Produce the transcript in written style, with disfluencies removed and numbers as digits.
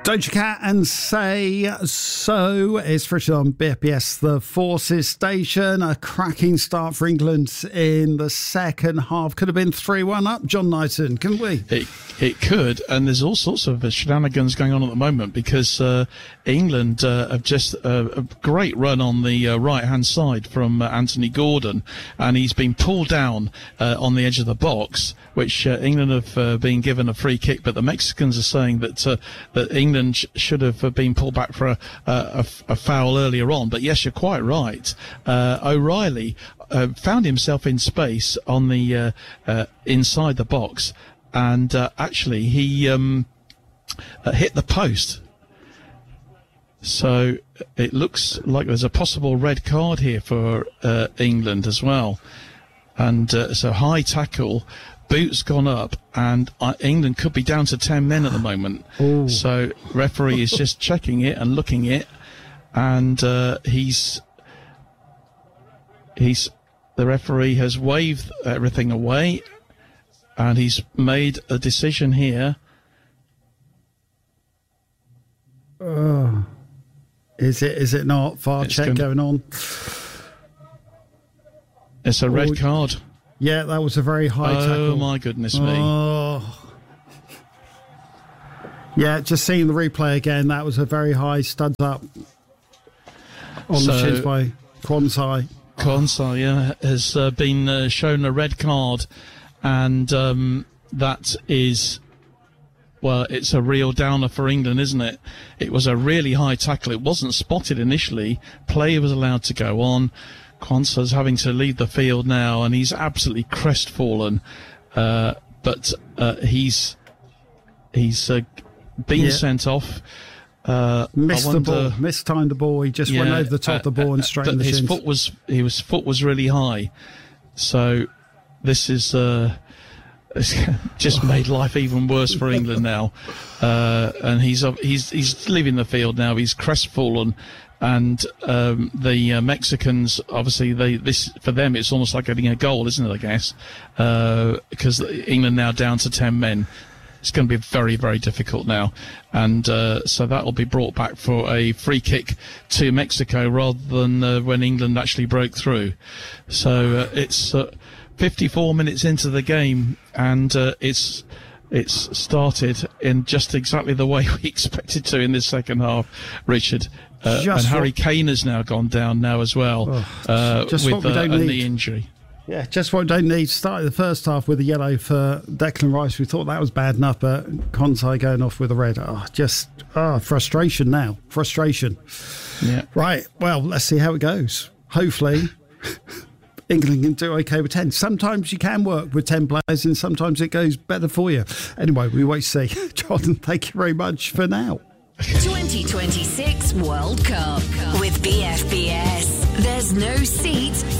Doja Cat and Say So. It's Richard on BFBS, the Forces station. A cracking start for England in the second half. Could have been 3-1 up, John Knighton, couldn't we? It could, and there's all sorts of shenanigans going on at the moment because England have just a great run on the right-hand side from Anthony Gordon, and he's been pulled down on the edge of the box, which England have been given a free kick, but the Mexicans are saying that England should have been pulled back for a foul earlier on. But yes, you're quite right. O'Reilly found himself in space on the inside the box, and actually he hit the post. So it looks like there's a possible red card here for England as well. And so high tackle, boots gone up, and England could be down to 10 men at the moment. Ooh. So referee is just checking it and looking it, and the referee has waved everything away, and he's made a decision here. Is it not? VAR check going on. It's a red card. Yeah, that was a very high tackle. Oh, my goodness me. Yeah, just seeing the replay again, that was a very high studs up on the shins by Quansai. Quansai, yeah, has been shown a red card, and that is... Well, it's a real downer for England, isn't it? It was a really high tackle. It wasn't spotted initially. Play was allowed to go on. Quansah's having to leave the field now, and he's absolutely crestfallen. But he's been sent off. Mistimed the ball. He just went over the top of the ball and straight in the shins. His foot was really high. So this is... It's just made life even worse for England now, and he's leaving the field now. He's crestfallen, and the Mexicans, obviously, this for them it's almost like getting a goal, isn't it? I guess because England now down to 10 men. It's going to be very, very difficult now, and so that will be brought back for a free kick to Mexico rather than when England actually broke through. So it's 54 minutes into the game, and it's started in just exactly the way we expected to in this second half, Richard. And Harry Kane has now gone down now as well with a knee injury. Yeah, just what we don't need. Started the first half with a yellow for Declan Rice. We thought that was bad enough, but Quansai going off with a red. Frustration now. Frustration. Yeah. Right, well, let's see how it goes. Hopefully... England can do okay with 10. Sometimes you can work with 10 players, and sometimes it goes better for you. Anyway, we wait to see. Jordan, thank you very much for now. 2026 World Cup with BFBS. There's no seat